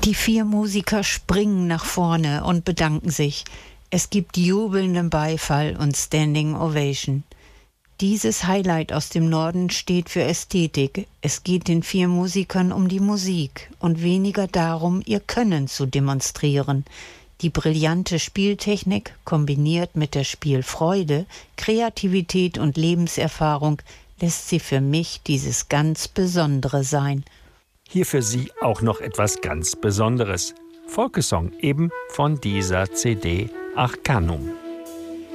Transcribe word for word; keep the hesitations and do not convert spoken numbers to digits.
Die vier Musiker springen nach vorne und bedanken sich. Es gibt jubelnden Beifall und Standing Ovation. Dieses Highlight aus dem Norden steht für Ästhetik. Es geht den vier Musikern um die Musik und weniger darum, ihr Können zu demonstrieren. Die brillante Spieltechnik, kombiniert mit der Spielfreude, Kreativität und Lebenserfahrung, lässt sie für mich dieses ganz Besondere sein. Hier für Sie auch noch etwas ganz Besonderes. Folkesong eben von dieser C D Arcanum.